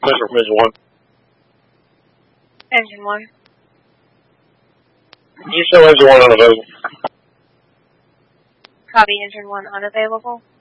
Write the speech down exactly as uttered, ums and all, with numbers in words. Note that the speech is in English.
Transmission from engine one. Engine one. You show engine one unavailable. Copy, engine one unavailable.